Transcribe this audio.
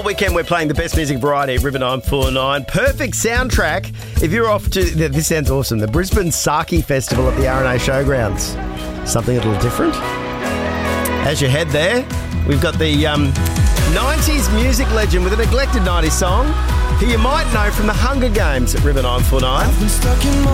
weekend we're playing the best music variety at River 949. Perfect soundtrack if you're off to, this sounds awesome, the Brisbane Saki Festival at the RNA Showgrounds. Something a little different. As you head there, we've got the 90s music legend with a neglected 90s song who you might know from the Hunger Games at River 949.